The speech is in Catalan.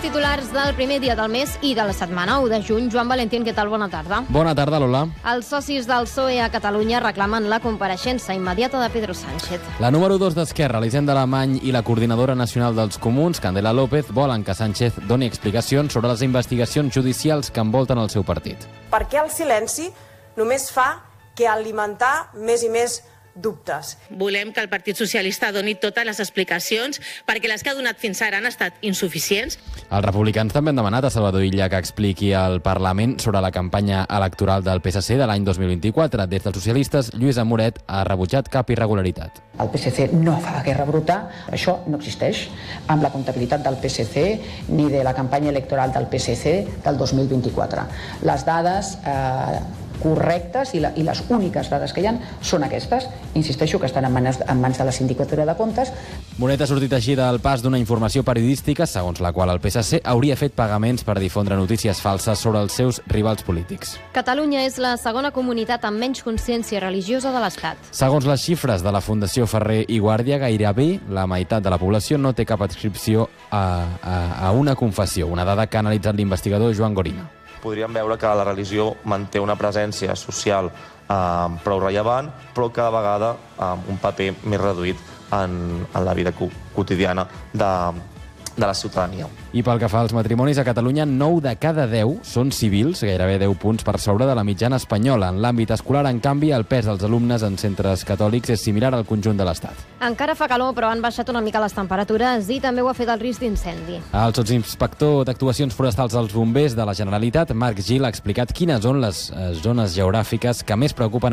titulars del primer dia del mes i de la setmana 1 de juny. Joan Valentín, què tal? Bona tarda. Bona tarda, Lola. Els socis del PSOE a Catalunya reclamen la compareixença immediata de Pedro Sánchez. La número 2 d'Esquerra, Elisenda Alemany, i la coordinadora nacional dels Comuns, Candela López, volen que Sánchez doni explicacions sobre les investigacions judicials que envolten el seu partit. Perquè el silenci només fa que alimentar més i més dubtes. Volem que el Partit Socialista doni totes les explicacions perquè les que ha donat fins ara han estat insuficients. Els republicans també han demanat a Salvador Illa que expliqui al Parlament sobre la campanya electoral del PSC de l'any 2024. Des dels socialistes, Lluís Amoret ha rebutjat cap irregularitat. El PSC no fa guerra bruta, això no existeix amb la comptabilitat del PSC ni de la campanya electoral del PSC del 2024. Les dades correctes i les úniques dades que hi ha són aquestes. Insisteixo que estan en mans de la Sindicatura de Comptes. Moret ha sortit així del pas d'una informació periodística segons la qual el PSC hauria fet pagaments per difondre notícies falses sobre els seus rivals polítics. Catalunya és la segona comunitat amb menys consciència religiosa de l'Estat. Segons les xifres de la Fundació Ferrer i Guàrdia, gairebé la meitat de la població no té cap adscripció a una confessió, una dada que ha analitzat l'investigador Joan Gorina. Podríem veure que la religió manté una presència social prou rellevant, però cada vegada un paper més reduït en la vida quotidiana de la ciutadania. I pel que fa als matrimonis, a Catalunya 9 de cada 10 són civils, gairebé 10 punts per sobre de la mitjana espanyola. En l'àmbit escolar, en canvi, el pes dels alumnes en centres catòlics és similar al conjunt de l'Estat. Encara fa calor, però han baixat una mica les temperatures i també ho ha fet el risc d'incendi. El sotsinspector d'actuacions forestals dels bombers de la Generalitat, Marc Gil, ha explicat quines són les zones geogràfiques que més preocupen